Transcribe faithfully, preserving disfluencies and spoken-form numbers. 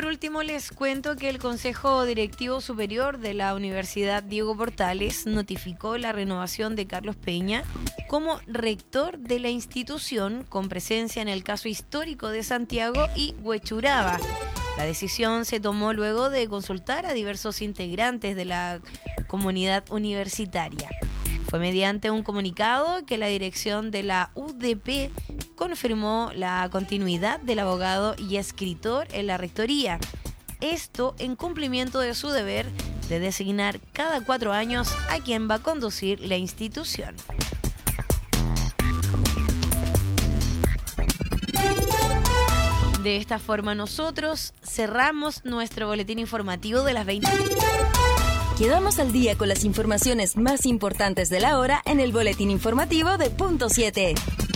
último les cuento que el Consejo Directivo Superior de la Universidad Diego Portales notificó la renovación de Carlos Peña como rector de la institución, con presencia en el caso histórico de Santiago y Huechuraba. La decisión se tomó luego de consultar a diversos integrantes de la comunidad universitaria. Fue mediante un comunicado que la dirección de la U D P confirmó la continuidad del abogado y escritor en la rectoría. Esto en cumplimiento de su deber de designar cada cuatro años a quien va a conducir la institución. De esta forma nosotros cerramos nuestro boletín informativo de las veinte. Quedamos al día con las informaciones más importantes de la hora en el boletín informativo de Punto siete.